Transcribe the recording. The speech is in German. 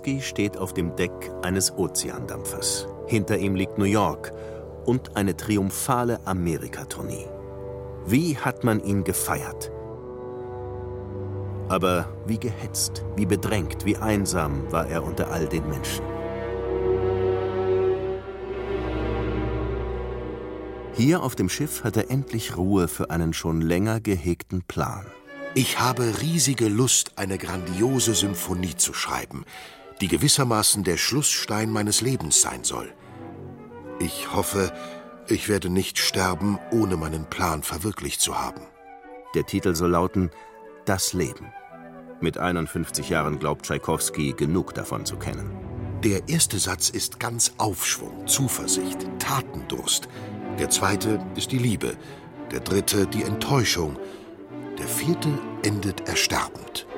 Tschaikowski steht auf dem Deck eines Ozeandampfers. Hinter ihm liegt New York und eine triumphale Amerikatournee. Wie hat man ihn gefeiert? Aber wie gehetzt, wie bedrängt, wie einsam war er unter all den Menschen. Hier auf dem Schiff hat er endlich Ruhe für einen schon länger gehegten Plan. Ich habe riesige Lust, eine grandiose Symphonie zu schreiben, die gewissermaßen der Schlussstein meines Lebens sein soll. Ich hoffe, ich werde nicht sterben, ohne meinen Plan verwirklicht zu haben. Der Titel soll lauten »Das Leben«. Mit 51 Jahren glaubt Tschaikowski, genug davon zu kennen. Der erste Satz ist ganz Aufschwung, Zuversicht, Tatendurst. Der zweite ist die Liebe, der dritte die Enttäuschung. Der vierte endet ersterbend.